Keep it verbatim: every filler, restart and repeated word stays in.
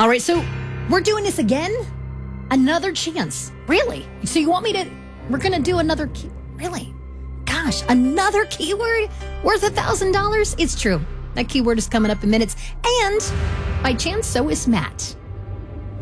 All right, so we're doing this again? Another chance. Really? So you want me to, we're going to do another, key, really? Gosh, another keyword worth a thousand dollars? It's true. That keyword is coming up in minutes. And by chance, so is Matt.